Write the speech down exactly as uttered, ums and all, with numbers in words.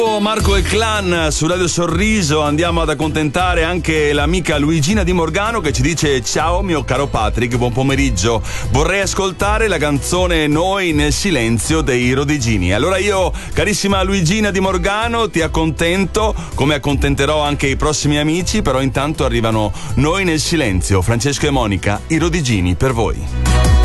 Marco e Clan su Radio Sorriso, andiamo ad accontentare anche l'amica Luigina Di Morgano che ci dice: ciao mio caro Patrick, buon pomeriggio, vorrei ascoltare la canzone Noi nel silenzio dei Rodigini. Allora io, carissima Luigina Di Morgano, ti accontento, come accontenterò anche i prossimi amici, però intanto arrivano Noi nel silenzio, Francesco e Monica, i Rodigini per voi.